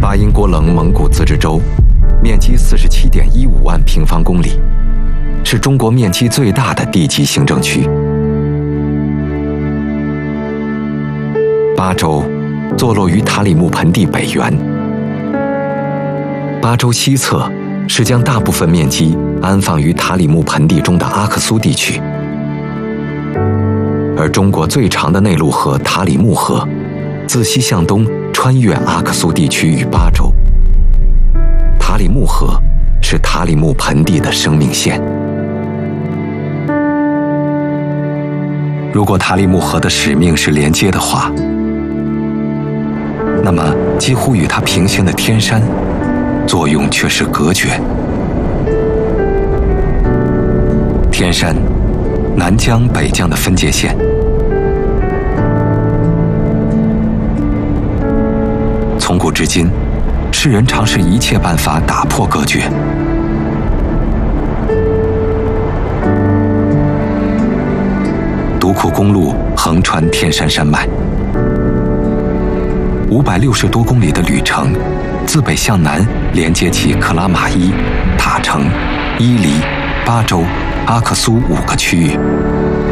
巴音郭楞蒙古自治州，面积47.15万平方公里，是中国面积最大的地级行政区。巴州坐落于塔里木盆地北缘，巴州西侧是将大部分面积安放于塔里木盆地中的阿克苏地区，而中国最长的内陆河塔里木河自西向东穿越阿克苏地区与巴州。塔里木河是塔里木盆地的生命线。如果塔里木河的使命是连接的话，那么几乎与它平行的天山作用却是隔绝。天山，南疆北疆的分界线。从古至今，世人尝试一切办法打破隔绝。独库公路横穿天山山脉，560多公里的旅程，自北向南连接起克拉玛依、塔城、伊犁、巴州、阿克苏5个区域。